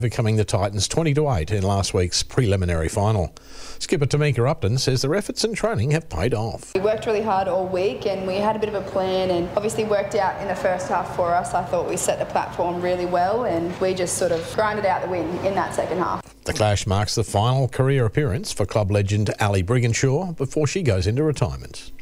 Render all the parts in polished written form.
Overcoming the Titans 20-8 in last week's preliminary final. Skipper Tamika Upton says their efforts and training have paid off. We worked really hard all week and we had a bit of a plan and obviously worked out in the first half for us. I thought we set the platform really well and we just sort of grinded out the win in that second half. The clash marks the final career appearance for club legend Ali Brigginshaw before she goes into retirement.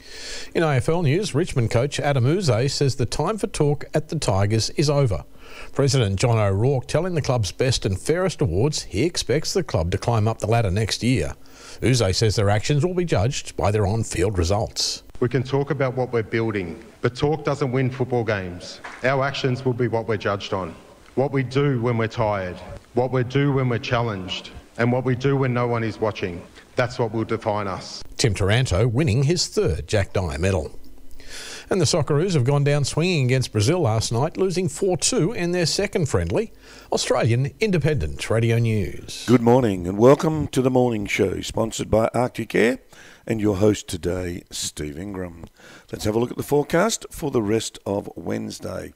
In AFL news, Richmond coach Adam Yze says the time for talk at the Tigers is over. President John O'Rourke telling the club's best and fairest awards he expects the club to climb up the ladder next year. Yze says their actions will be judged by their on-field results. We can talk about what we're building, but talk doesn't win football games. Our actions will be what we're judged on. What we do when we're tired, what we do when we're challenged, and what we do when no one is watching. That's what will define us. Tim Taranto winning his third Jack Dyer medal. And the Socceroos have gone down swinging against Brazil last night, losing 4-2 in their second friendly. Australian Independent Radio News. Good morning and welcome to the morning show, sponsored by Arctic Air and your host today, Steve Ingram. Let's have a look at the forecast for the rest of Wednesday.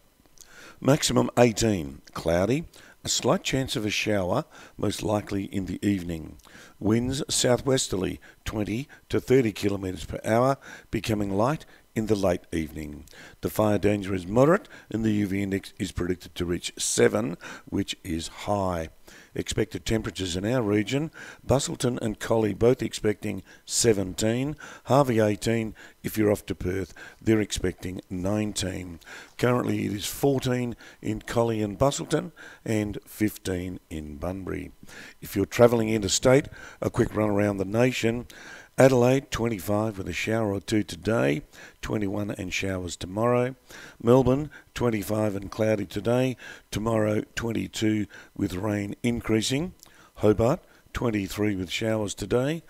Maximum 18, cloudy, a slight chance of a shower, most likely in the evening. Winds southwesterly, 20 to 30 kilometres per hour, becoming light in the late evening. The fire danger is moderate and the UV index is predicted to reach 7, which is high. Expected temperatures in our region, Busselton and Collie both expecting 17, Harvey 18, if you're off to Perth, they're expecting 19. Currently it is 14 in Collie and Busselton and 15 in Bunbury. If you're travelling interstate, a quick run around the nation. Adelaide, 25 with a shower or two today, 21 and showers tomorrow. Melbourne, 25 and cloudy today, tomorrow 22 with rain increasing. Hobart, 23 with showers today,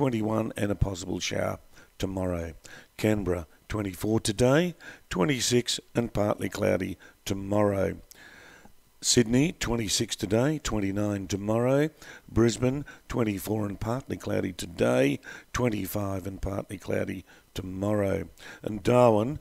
21 and a possible shower tomorrow. Canberra, 24 today, 26 and partly cloudy tomorrow. Sydney, 26 today, 29 tomorrow. Brisbane, 24 and partly cloudy today, 25 and partly cloudy tomorrow. And Darwin,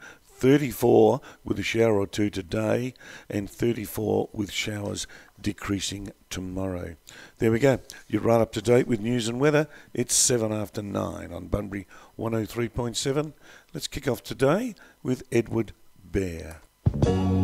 34 with a shower or two today and 34 with showers decreasing tomorrow. There we go. You're right up to date with news and weather. It's 7 after 9 on Bunbury 103.7. Let's kick off today with Edward Bear.